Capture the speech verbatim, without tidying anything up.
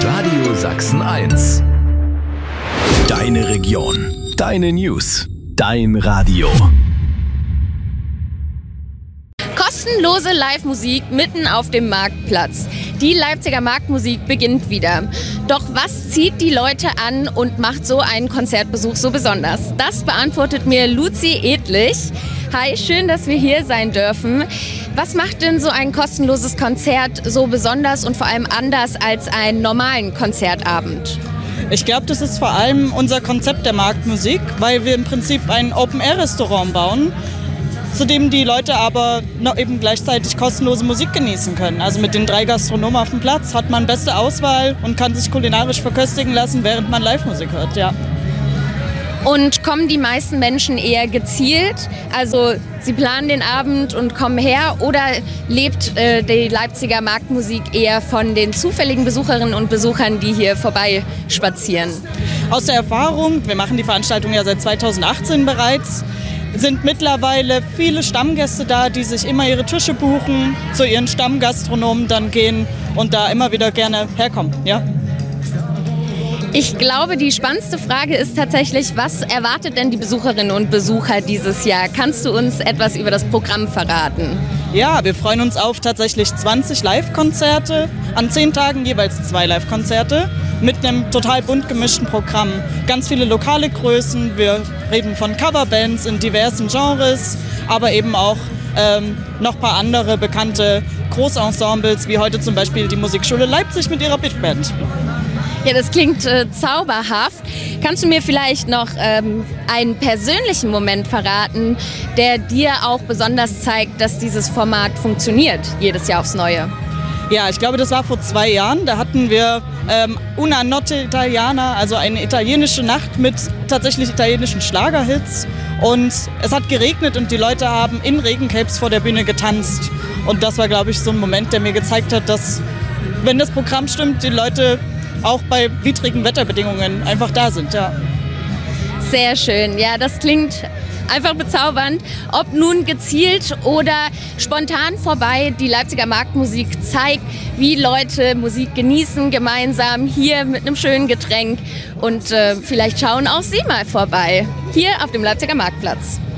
Radio Sachsen eins. Deine Region, deine News, dein Radio. Kostenlose Live-Musik mitten auf dem Marktplatz. Die Leipziger Marktmusik beginnt wieder. Doch was zieht die Leute an und macht so einen Konzertbesuch so besonders? Das beantwortet mir Luzi Edlich. Hi, schön, dass wir hier sein dürfen. Was macht denn so ein kostenloses Konzert so besonders und vor allem anders als einen normalen Konzertabend? Ich glaube, das ist vor allem unser Konzept der Marktmusik, weil wir im Prinzip ein Open-Air-Restaurant bauen, zu dem die Leute aber noch eben gleichzeitig kostenlose Musik genießen können. Also mit den drei Gastronomen auf dem Platz hat man beste Auswahl und kann sich kulinarisch verköstigen lassen, während man Live-Musik hört, ja. Und kommen die meisten Menschen eher gezielt? Also sie planen den Abend und kommen her, oder lebt äh, die Leipziger Marktmusik eher von den zufälligen Besucherinnen und Besuchern, die hier vorbeispazieren? Aus der Erfahrung, wir machen die Veranstaltung ja seit zweitausendachtzehn bereits, sind mittlerweile viele Stammgäste da, die sich immer ihre Tische buchen, zu ihren Stammgastronomen dann gehen und da immer wieder gerne herkommen, ja. Ich glaube, die spannendste Frage ist tatsächlich, was erwartet denn die Besucherinnen und Besucher dieses Jahr? Kannst du uns etwas über das Programm verraten? Ja, wir freuen uns auf tatsächlich zwanzig Live-Konzerte, an zehn Tagen jeweils zwei Live-Konzerte mit einem total bunt gemischten Programm. Ganz viele lokale Größen, wir reden von Coverbands in diversen Genres, aber eben auch ähm, noch ein paar andere bekannte Großensembles, wie heute zum Beispiel die Musikschule Leipzig mit ihrer Big Band. Ja, das klingt äh, zauberhaft. Kannst du mir vielleicht noch ähm, einen persönlichen Moment verraten, der dir auch besonders zeigt, dass dieses Format funktioniert, jedes Jahr aufs Neue? Ja, ich glaube, das war vor zwei Jahren. Da hatten wir ähm, Una Notte Italiana, also eine italienische Nacht mit tatsächlich italienischen Schlagerhits. Und es hat geregnet und die Leute haben in Regencapes vor der Bühne getanzt. Und das war, glaube ich, so ein Moment, der mir gezeigt hat, dass, wenn das Programm stimmt, die Leute auch bei widrigen Wetterbedingungen einfach da sind, ja. Sehr schön. Ja, das klingt einfach bezaubernd. Ob nun gezielt oder spontan vorbei, die Leipziger Marktmusik zeigt, wie Leute Musik genießen, gemeinsam hier mit einem schönen Getränk. Und äh, vielleicht schauen auch Sie mal vorbei, hier auf dem Leipziger Marktplatz.